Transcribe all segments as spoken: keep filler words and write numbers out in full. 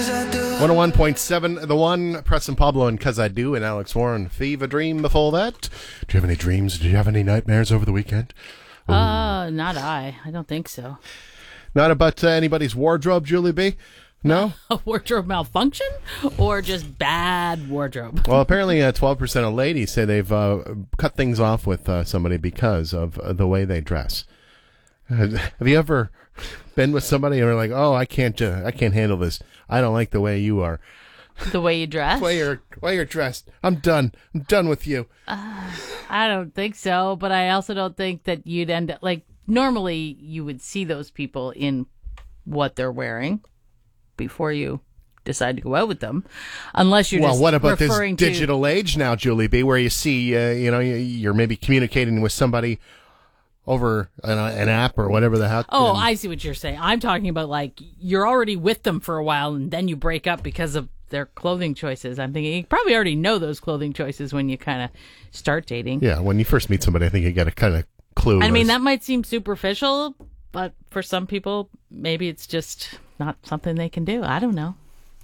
one oh one point seven, The One, Preston Pablo and Cuz I Do, and Alex Warren, Fever Dream before that. Do you have any dreams? Do you have any nightmares over the weekend? Ooh. Uh, not I. I don't think so. Not about uh, anybody's wardrobe, Julie B? No? A wardrobe malfunction or just bad wardrobe? Well, apparently uh, twelve percent of ladies say they've uh, cut things off with uh, somebody because of uh, the way they dress. Uh, have you ever been with somebody and they're like, oh, I can't, uh, I can't handle this. I don't like the way you are. The way you dress? The way you're, the way you're dressed. I'm done. I'm done with you. Uh, I don't think so, but I also don't think that you'd end up, like, normally you would see those people in what they're wearing before you decide to go out with them, unless you're well, just what about this referring to digital age now, Julie B., where you see, uh, you know, you're maybe communicating with somebody over an, an app or whatever the heck. Oh, and... I see what you're saying. I'm talking about, like, you're already with them for a while and then you break up because of their clothing choices. I'm thinking you probably already know those clothing choices when you kind of start dating. Yeah, when you first meet somebody, I think you got to kind of clue. I mean, as... that might seem superficial, but for some people, maybe it's just not something they can do. I don't know.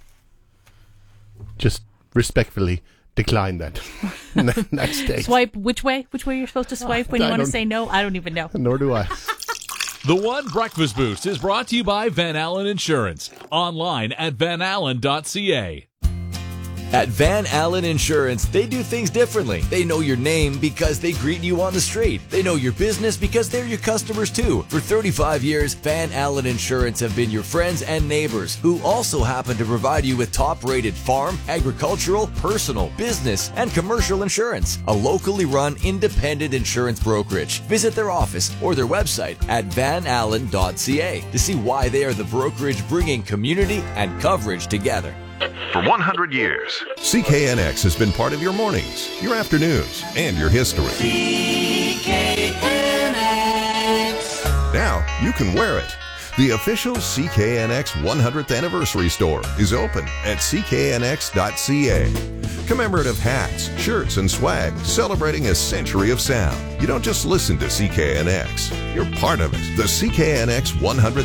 Just respectfully decline that. Next day. Swipe which way? Which way you're supposed to swipe when you want to say no? I don't even know. Nor do I. The One Breakfast Boost is brought to you by Van Allen Insurance. Online at van allen dot c a. At Van Allen Insurance, they do things differently. They know your name because they greet you on the street. They know your business because they're your customers too. For thirty-five years, Van Allen Insurance have been your friends and neighbors who also happen to provide you with top-rated farm, agricultural, personal, business, and commercial insurance. A locally run independent insurance brokerage. Visit their office or their website at van allen dot c a to see why they are the brokerage bringing community and coverage together. For one hundred years, C K N X has been part of your mornings, your afternoons, and your history. C K N X. Now you can wear it. The official C K N X one hundredth anniversary store is open at c k n x dot c a. Commemorative hats, shirts, and swag celebrating a century of sound. You don't just listen to C K N X, you're part of it. The C K N X one hundredth